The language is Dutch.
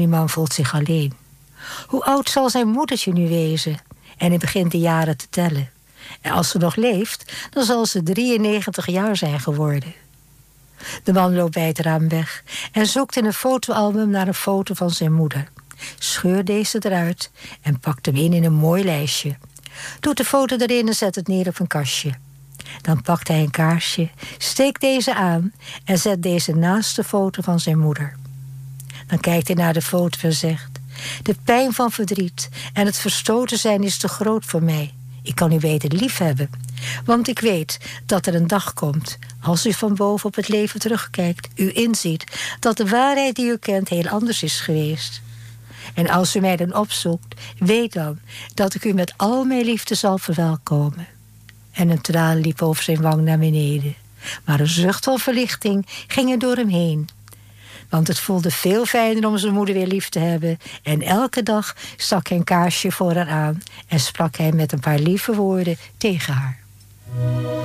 die man voelt zich alleen. Hoe oud zal zijn moedertje nu wezen? En hij begint de jaren te tellen. En als ze nog leeft, dan zal ze 93 jaar zijn geworden. De man loopt bij het raam weg en zoekt in een fotoalbum naar een foto van zijn moeder. Scheurt deze eruit en pakt hem in een mooi lijstje. Doet de foto erin en zet het neer op een kastje. Dan pakt hij een kaarsje, steekt deze aan en zet deze naast de foto van zijn moeder. Dan kijkt hij naar de foto en zegt: de pijn van verdriet en het verstoten zijn is te groot voor mij. Ik kan u beter liefhebben, want ik weet dat er een dag komt, als u van boven op het leven terugkijkt, u inziet dat de waarheid die u kent heel anders is geweest. En als u mij dan opzoekt, weet dan dat ik u met al mijn liefde zal verwelkomen. En een traan liep over zijn wang naar beneden, maar een zucht van verlichting ging er door hem heen. Want het voelde veel fijner om zijn moeder weer lief te hebben. En elke dag stak hij een kaarsje voor haar aan en sprak hij met een paar lieve woorden tegen haar.